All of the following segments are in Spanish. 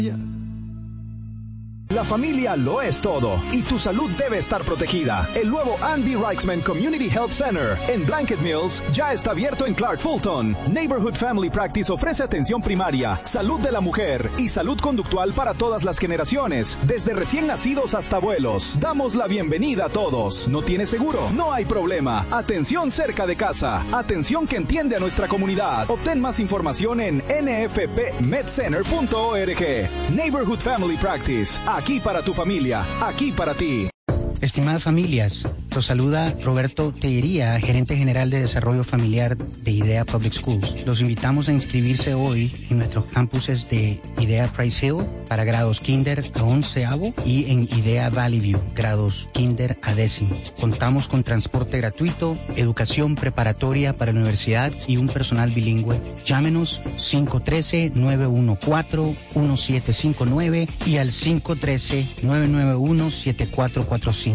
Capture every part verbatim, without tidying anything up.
La familia lo es todo y tu salud debe estar protegida. El nuevo Ann B. Reichman Community Health Center en Blanket Mills ya está abierto en Clark Fulton. Neighborhood Family Practice ofrece atención primaria, salud de la mujer y salud conductual para todas las generaciones, desde recién nacidos hasta abuelos. Damos la bienvenida a todos. ¿No tienes seguro? No hay problema. Atención cerca de casa. Atención que entiende a nuestra comunidad. Obtén más información en n f p med center punto org. Neighborhood Family Practice. Aquí para tu familia, aquí para ti. Estimadas familias, los saluda Roberto Tellería, gerente general de desarrollo familiar de IDEA Public Schools. Los invitamos a inscribirse hoy en nuestros campuses de IDEA Price Hill para grados kinder a onceavo y en IDEA Valley View, grados kinder a décimo. Contamos con transporte gratuito, educación preparatoria para la universidad y un personal bilingüe. Llámenos cinco uno tres, nueve uno cuatro, uno siete cinco nueve y al cinco uno tres, nueve nueve uno, siete cuatro cuatro cinco.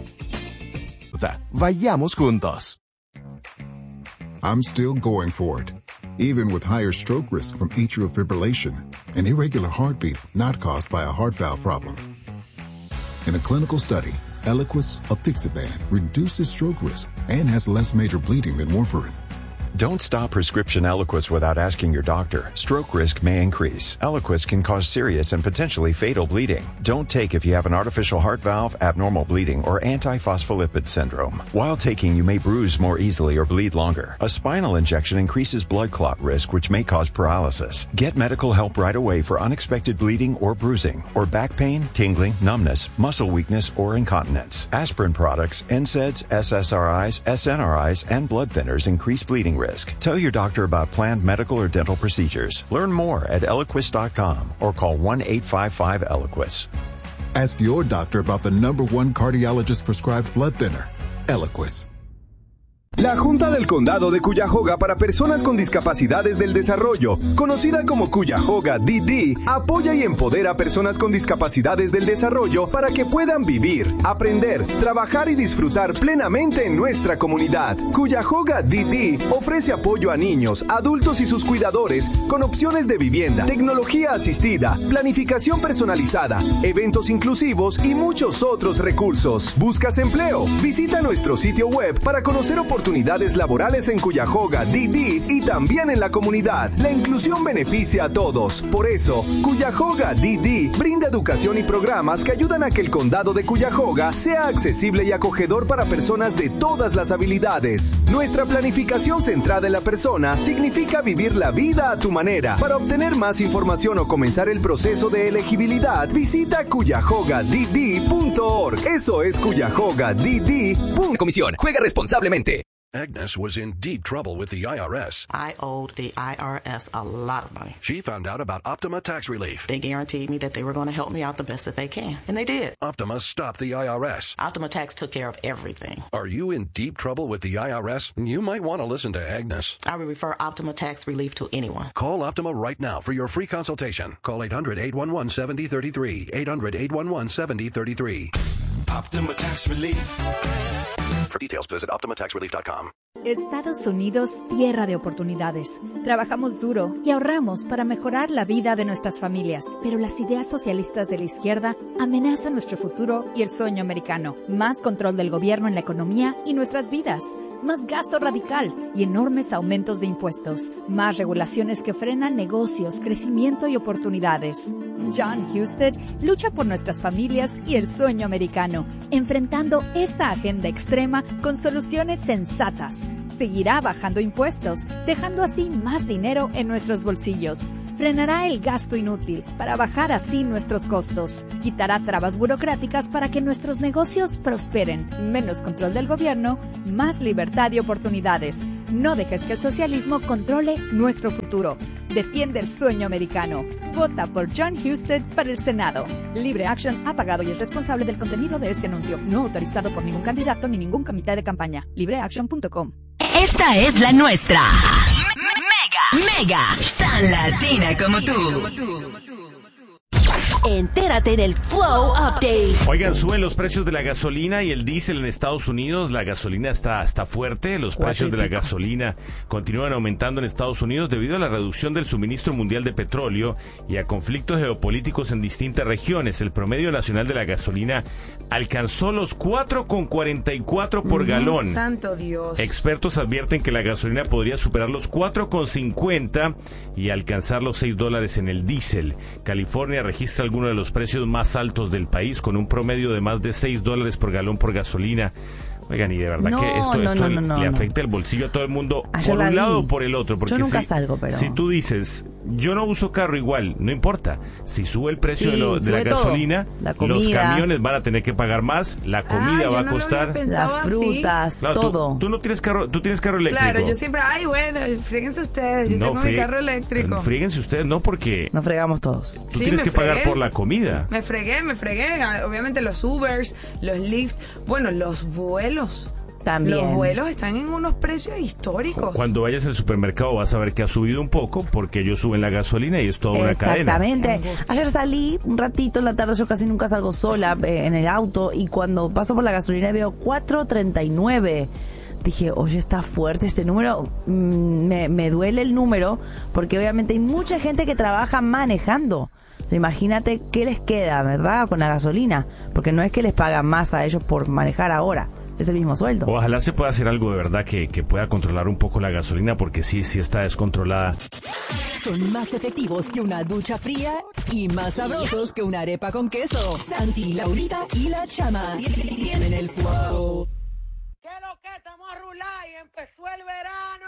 Vayamos juntos. I'm still going for it, even with higher stroke risk from atrial fibrillation, an irregular heartbeat not caused by a heart valve problem. In a clinical study, Eliquis apixaban reduces stroke risk and has less major bleeding than warfarin. Don't stop prescription Eliquis without asking your doctor. Stroke risk may increase. Eliquis can cause serious and potentially fatal bleeding. Don't take if you have an artificial heart valve, abnormal bleeding, or antiphospholipid syndrome. While taking, you may bruise more easily or bleed longer. A spinal injection increases blood clot risk, which may cause paralysis. Get medical help right away for unexpected bleeding or bruising, or back pain, tingling, numbness, muscle weakness, or incontinence. Aspirin products, N SAIDs, S S R Is, S N R Is, and blood thinners increase bleeding risk. Tell your doctor about planned medical or dental procedures. Learn more at Eliquis dot com or call one eight five five Eliquis. Ask your doctor about the number one cardiologist prescribed blood thinner, Eliquis. La Junta del Condado de Cuyahoga para Personas con Discapacidades del Desarrollo, conocida como Cuyahoga D D, apoya y empodera a personas con discapacidades del desarrollo para que puedan vivir, aprender, trabajar y disfrutar plenamente en nuestra comunidad. Cuyahoga D D ofrece apoyo a niños, adultos y sus cuidadores con opciones de vivienda, tecnología asistida, planificación personalizada, eventos inclusivos y muchos otros recursos. ¿Buscas empleo? Visita nuestro sitio web para conocer oportunidades oportunidades laborales en Cuyahoga D D y también en la comunidad. La inclusión beneficia a todos. Por eso, Cuyahoga D D brinda educación y programas que ayudan a que el condado de Cuyahoga sea accesible y acogedor para personas de todas las habilidades. Nuestra planificación centrada en la persona significa vivir la vida a tu manera. Para obtener más información o comenzar el proceso de elegibilidad, visita cuyahoga d d punto org. Eso es cuyahoga d d punto org. Comisión. Juega responsablemente. Agnes was in deep trouble with the I R S. I owed the I R S a lot of money. She found out about Optima Tax Relief. They guaranteed me that they were going to help me out the best that they can. And they did. Optima stopped the I R S. Optima Tax took care of everything. Are you in deep trouble with the I R S? You might want to listen to Agnes. I would refer Optima Tax Relief to anyone. Call Optima right now for your free consultation. Call eight hundred, eight one one, seven zero three three. eight hundred, eight one one, seven zero three three. Optima Tax Relief. For details, visit optima tax relief dot com. Estados Unidos, tierra de oportunidades. Trabajamos duro y ahorramos para mejorar la vida de nuestras familias, pero las ideas socialistas de la izquierda amenazan nuestro futuro y el sueño americano. Más control del gobierno en la economía y nuestras vidas. Más gasto radical y enormes aumentos de impuestos. Más regulaciones que frenan negocios, crecimiento y oportunidades. John Husted lucha por nuestras familias y el sueño americano, enfrentando esa agenda extrema con soluciones sensatas. Seguirá bajando impuestos, dejando así más dinero en nuestros bolsillos. Frenará el gasto inútil para bajar así nuestros costos. Quitará trabas burocráticas para que nuestros negocios prosperen. Menos control del gobierno, más libertad y oportunidades. No dejes que el socialismo controle nuestro futuro. Defiende el sueño americano. Vota por John Husted para el Senado. Libre Action ha pagado y es responsable del contenido de este anuncio. No autorizado por ningún candidato ni ningún comité de campaña. libre action punto com. Esta es la nuestra. Mega, mega, tan latina como tú. Entérate en el Flow Update. Oigan, suben los precios de la gasolina y el diésel en Estados Unidos. La gasolina está, está fuerte. Los precios de la gasolina continúan aumentando en Estados Unidos debido a la reducción del suministro mundial de petróleo y a conflictos geopolíticos en distintas regiones. El promedio nacional de la gasolina alcanzó los cuatro con cuarenta y cuatro por mm, galón. Santo Dios. Expertos advierten que la gasolina podría superar los cuatro con cincuenta y alcanzar los seis dólares en el diésel. California registra algunos de los precios más altos del país, con un promedio de más de seis dólares por galón por gasolina. Oigan, y de verdad no, que esto, no, esto no, no, le no. afecta el bolsillo a todo el mundo, Ayer por un vi. lado o por el otro. Porque yo nunca si, salgo, pero... si tú dices, yo no uso carro igual, no importa. Si sube el precio sí, de, lo, de la gasolina, la los camiones van a tener que pagar más, la comida ah, va no a costar... Las frutas, claro, todo. Tú, tú no tienes carro, tú tienes carro eléctrico. Claro, yo siempre, ay, bueno, fríguense ustedes, yo no, tengo fríe, mi carro eléctrico. Fríguense ustedes, no, porque... Nos fregamos todos. Tú sí, tienes que fregué. pagar por la comida. Sí, me fregué, me fregué. Obviamente los Ubers, los Lyft, bueno, los vuelos. También. Los vuelos están en unos precios históricos. Cuando vayas al supermercado vas a ver que ha subido un poco porque ellos suben la gasolina y es toda una cadena. Exactamente. Ayer salí un ratito en la tarde, yo casi nunca salgo sola eh, en el auto, y cuando paso por la gasolina veo cuatro treinta y nueve. Dije, oye, está fuerte este número. Mm, me, me duele el número porque obviamente hay mucha gente que trabaja manejando. O sea, imagínate qué les queda, ¿verdad? Con la gasolina. Porque no es que les pagan más a ellos por manejar ahora. Es el mismo sueldo. Ojalá se pueda hacer algo de verdad que, que pueda controlar un poco la gasolina, porque sí, sí está descontrolada. Son más efectivos que una ducha fría y más sabrosos que una arepa con queso. Santi, Laurita y la Chama tienen el flow. ¿Qué es lo que estamos a rular y empezó el verano?